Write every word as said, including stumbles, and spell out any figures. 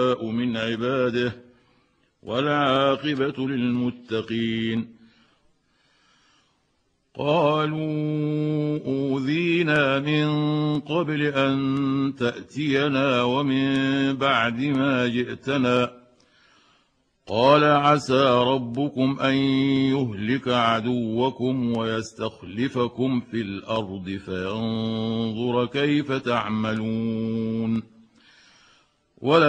من عباده والعاقبة للمتقين. قالوا أوذينا من قبل أن تأتينا ومن بعد ما جئتنا قال عسى ربكم أن يهلك عدوكم ويستخلفكم في الأرض فينظر كيف تعملون. ولا